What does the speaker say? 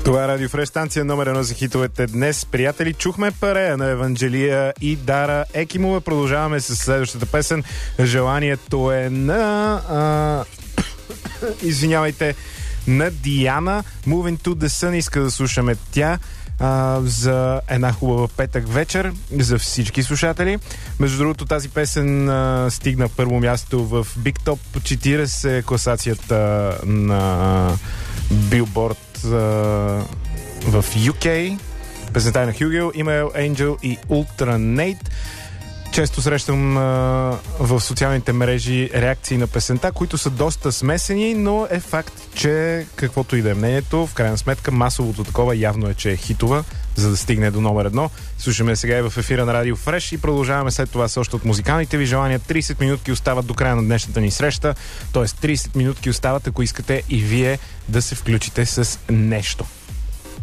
Това е Радио Фреш, станция номер 1 за хитовете днес. Приятели, чухме парея на Евангелия и Дара Екимова. Продължаваме с следващата песен. Желанието е на... извинявайте, на Диана. Moving to the Sun иска да слушаме тя. За една хубава петък вечер за всички слушатели. Между другото, тази песен стигна първо място в Big Top 40 класацията на Billboard в UK. Песента е на Хюгел, Email Angel и Ultranate. Често срещам в социалните мрежи реакции на песента, които са доста смесени, но е факт, че каквото и да е мнението, в крайна сметка масовото такова явно е, че е хитова, за да стигне до номер 1. Слушаме сега и в ефира на Радио Фреш и продължаваме след това с още от музикалните ви желания. 30 минутки остават до края на днешната ни среща, т.е. 30 минутки остават, ако искате и вие да се включите с нещо.